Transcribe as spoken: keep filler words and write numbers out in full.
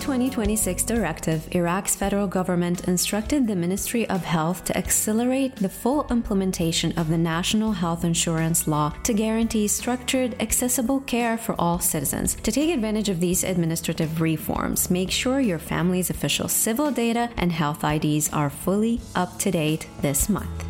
twenty twenty-six directive, Iraq's federal government instructed the Ministry of Health to accelerate the full implementation of the national health insurance law to guarantee structured, accessible care for all citizens. To take advantage of these administrative reforms, make sure your family's official civil data and health I Ds are fully up to date this month.